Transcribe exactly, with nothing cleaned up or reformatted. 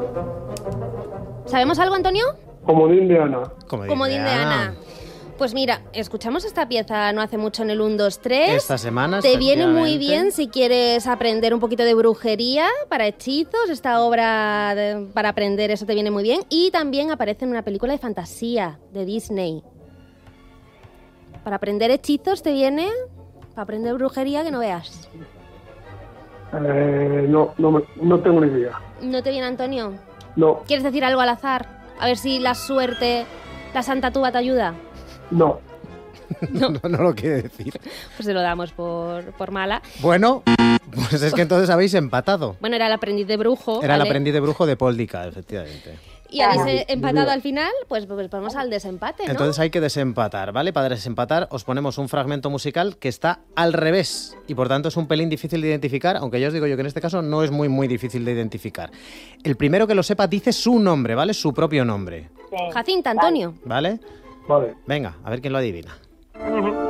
¿Sabemos algo, Antonio? Comodín de Ana. Comodín de Ana. Pues mira, escuchamos esta pieza no hace mucho en el uno, dos, tres. Esta semana, te viene muy bien si quieres aprender un poquito de brujería para hechizos. Esta obra de, para aprender eso te viene muy bien. Y también aparece en una película de fantasía de Disney. Para aprender hechizos te viene, para aprender brujería que no veas. Eh, no, no, me, no tengo ni idea. ¿No te viene, Antonio? No. ¿Quieres decir algo al azar? A ver si la suerte, la Santa Tuba te ayuda. No. No. no, no lo quiere decir. Pues se lo damos por, por mala. Bueno, pues es que entonces habéis empatado. Bueno, era el aprendiz de brujo. Era ¿vale? el aprendiz de brujo de Paul Dica, efectivamente. Y habéis empatado al final, pues, pues vamos al desempate, ¿no? Entonces hay que desempatar, ¿vale? Para desempatar os ponemos un fragmento musical que está al revés y por tanto es un pelín difícil de identificar, aunque ya os digo yo que en este caso no es muy muy difícil de identificar. El primero que lo sepa dice su nombre, ¿vale? Su propio nombre. Sí. Jacinta, Antonio. ¿Vale? Vale. Venga, a ver quién lo adivina. Uh-huh.